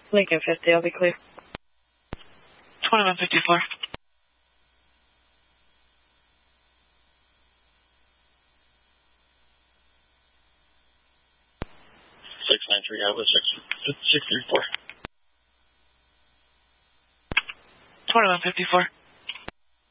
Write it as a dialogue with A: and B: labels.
A: Lincoln 50, I'll be clear.
B: 2154.
C: I was 634.
B: 2154.